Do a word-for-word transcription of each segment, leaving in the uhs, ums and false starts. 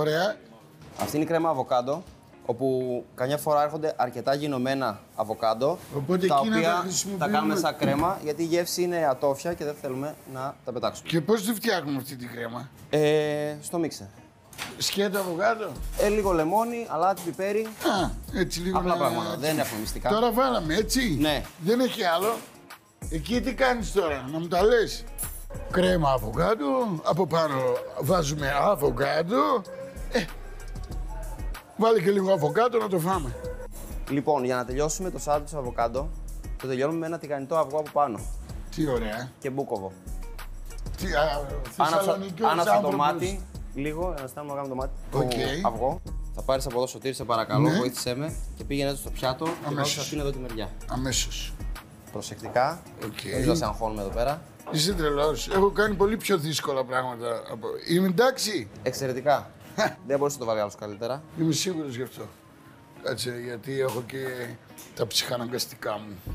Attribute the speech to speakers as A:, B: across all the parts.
A: Ωραία.
B: Αυτή είναι η κρέμα αβοκάντο, όπου καμιά φορά έρχονται αρκετά γινωμένα αβοκάντο,
A: Οπότε
B: τα
A: εκείνα
B: οποία
A: τα
B: τα
A: χρησιμοποιούμε.
B: κάνουμε σαν κρέμα, γιατί η γεύση είναι ατόφια και δεν θέλουμε να τα πετάξουμε.
A: Και πώς τη φτιάχνουμε αυτή τη κρέμα?
B: Ε, στο μίξερ.
A: Σκέτο αβοκάντο.
B: Ε, λίγο λεμόνι, αλάτι, πιπέρι.
A: Α, έτσι λίγο.
B: Απλά
A: να-
B: πράγματα, δεν έχουμε μυστικά.
A: Τώρα βάλαμε, έτσι.
B: Ναι.
A: Δεν έχει άλλο. Εκεί τι κάνεις τώρα, να μου τα λες. Κρέμα αβοκάντο, από πάνω βάζουμε αβοκάντο. Ε, βάλε και λίγο αβοκάντο να το φάμε.
B: Λοιπόν, για να τελειώσουμε το σάλατ του αβοκάντο, το τελειώνουμε με ένα τηγανιτό αυγό από πάνω
A: Τι ωραία.
B: και μπούκοβο.
A: Τι, α,
B: Άναψα,
A: Θεσσαλονικιός
B: άναψα το
A: άνθρωπος.
B: μάτι, λίγο, για να στάμε να κάνουμε το μάτι.
A: Οκ.
B: Το αυγό. Θα πάρεις από εδώ, Σωτήρη, σε παρακαλώ,
A: Ναι.
B: βοήθησέ με και πήγαινε το στο πιάτο και
A: Αμέσως.
B: πάω σε αυτήν εδώ τη μεριά.
A: Αμέσως.
B: Προσεκτικά,
A: Οκ.
B: δεν θα σε αγχώνουμε εδώ πέρα.
A: Είσαι τρελός. Έχω κάνει πολύ πιο δύσκολα πράγματα. Από... Είμαι εντάξει.
B: Εξαιρετικά. Δεν μπορείς να το βάλει άλλος καλύτερα.
A: Είμαι σίγουρος γι' αυτό. Κάτσε, γιατί έχω και τα ψυχαναγκαστικά μου.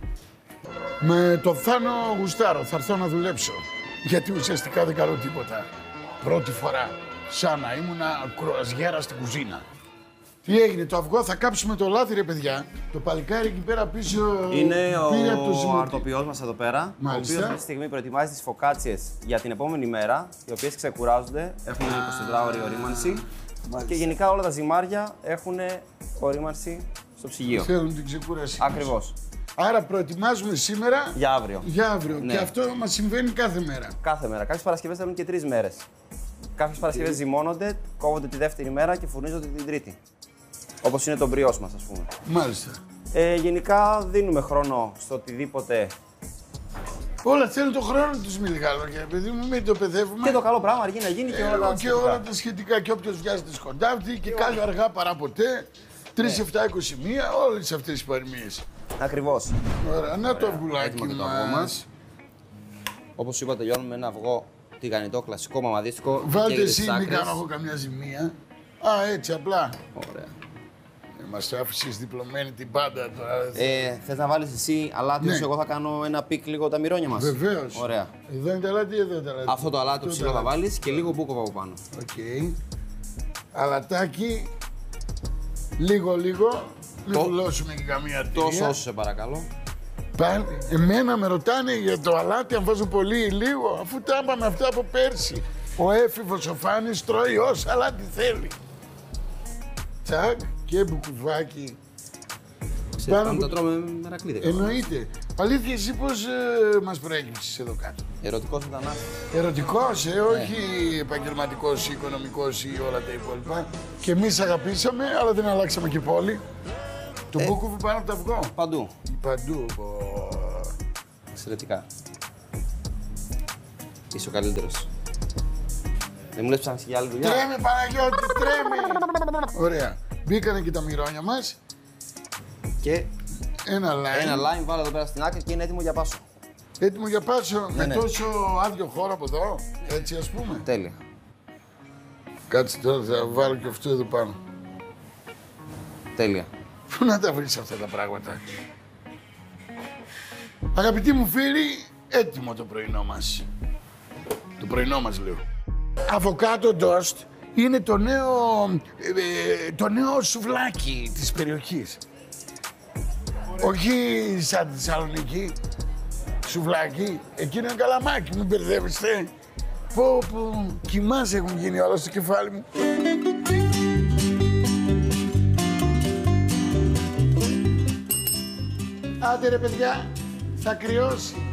A: Με το Θάνο γουστάρω, θα έρθω να δουλέψω. Γιατί ουσιαστικά δεν κάνω τίποτα. Πρώτη φορά, σαν να ήμουνα κρουαζιέρα στην κουζίνα. Τι έγινε, το αυγό θα κάψουμε το λάδι, ρε παιδιά. Το παλικάρι εκεί πέρα πίσω
B: Είναι
A: πήρε από το
B: ο
A: ζυμωτή.
B: αρτοποιός μας εδώ πέρα,
A: Μάλιστα.
B: ο οποίος αυτή τη στιγμή προετοιμάζει τις φωκάτσιες για την επόμενη μέρα, οι οποίες ξεκουράζονται, έχουν εικοσιτετράωρη ορίμανση και γενικά όλα τα ζυμάρια έχουν ορίμανση στο ψυγείο.
A: Θέλουν την ξεκούραση.
B: Ακριβώς.
A: Άρα προετοιμάζουμε σήμερα
B: Για αύριο.
A: για αύριο.
B: Ναι.
A: Και αυτό μας συμβαίνει κάθε μέρα.
B: Κάθε μέρα. Κάποιες Παρασκευές θέλουν και τρεις μέρες. Κάποιες Παρασκευές ζυμώνονται, κόβονται τη δεύτερη μέρα και φουρνίζονται την τρίτη. Όπως είναι το μπριός μας, ας πούμε.
A: Μάλιστα.
B: Ε, γενικά δίνουμε χρόνο στο οτιδήποτε.
A: Όλα θέλουν τον χρόνο τους, με λίγα λόγια. Παιδί μου, μην το παιδεύουμε.
B: Και το καλό πράγμα αργεί να γίνει και όλα τα
A: Ε, και
B: σχετικά.
A: όλα τα σχετικά. Και όποιος βιάζεται σκοντάφτει και κάνει αργά παρά ποτέ. τρεις, επτά, είκοσι μία, όλες αυτές τις παροιμίες.
B: Ακριβώς.
A: Ωραία, να το αυγουλάκι
B: Έτοιμο και το αυγό
A: μας.
B: μας. Όπως είπα, τελειώνουμε με ένα αυγό τηγανιτό, κλασικό, μαμαδίστικο.
A: Βάλτε
B: καίγεται
A: εσύ,
B: στις
A: μην
B: άκρες.
A: κάνω εγώ καμιά ζημία. Α, έτσι απλά.
B: Ωραία.
A: Ε, μας άφησες διπλωμένη την πάντα τώρα.
B: Ε, θες να βάλεις εσύ αλάτι,
A: Ναι.
B: όσο εγώ θα κάνω ένα πικ λίγο τα μυρώνια μας.
A: Βεβαίως.
B: Ωραία.
A: Εδώ είναι τα αλάτι, εδώ είναι τα αλάτι.
B: Αυτό το αλάτι το
A: Αυτό
B: ψηλό θα
A: αλάτι.
B: βάλεις και λίγο μπούκοβα από πάνω.
A: Οκ. Αλατάκι. Λίγο, λίγο. Μην
B: Το-
A: βουλώσουμε και καμία
B: Τόσο
A: τυρία.
B: όσο σε παρακαλώ.
A: Πάλι, εμένα με ρωτάνε για το αλάτι αν βάζω πολύ ή λίγο, αφού τα είπαμε αυτά από πέρσι. Ο έφηβος ο Φάνης τρώει όσα αλάτι θέλει. Τσακ και μπουκουβάκι.
B: Ξέρεις,
A: Πάνω
B: πάμε
A: που-
B: τα τρώμε με μερακλείδι.
A: Εννοείται. Αλήθεια, εσύ πώς ε, μας προέκυψες εδώ κάτω.
B: Ερωτικός μετανάστης.
A: Ερωτικός, ε, όχι επαγγελματικός ή οικονομικός ή όλα τα υπόλοιπα. Και εμείς αγαπήσαμε, αλλά δεν αλλάξαμε και πόλη. Το
B: Ε.
A: μπούκουβι πάνω από το αυγό.
B: Παντού.
A: Παντού. πω.
B: Εξαιρετικά. Είσαι ο καλύτερος. Δεν μου λες ψάχνεις για άλλη δουλειά.
A: Τρέμε Παναγιώτη, τρέμε! Ωραία. Μπήκανε και τα μυρώνια μας.
B: Και
A: Ένα lime.
B: ένα lime βάλω εδώ πέρα στην άκρη και είναι έτοιμο για πάσο.
A: Έτοιμο για πάσο με
B: ναι.
A: τόσο άδειο χώρο από εδώ. Έτσι ας πούμε.
B: Τέλεια.
A: Κάτσε τώρα, θα βάλω και αυτό εδώ πάνω.
B: Τέλεια.
A: Πού να τα βρεις αυτά τα πράγματα. Αγαπητοί μου φίλοι, έτοιμο το πρωινό μας. Το πρωινό μας λέω. Αβοκάτο ντόστ είναι το νέο, ε, ε, το νέο σουβλάκι της περιοχής. Όχι σαν τη Θεσσαλονίκη, σουβλάκι, εκείνο είναι καλαμάκι, μην μπερδεύεστε. Πω πω, κοιμάς έχουν γίνει όλα στο κεφάλι μου. Άντε ρε παιδιά, θα κρυώσει.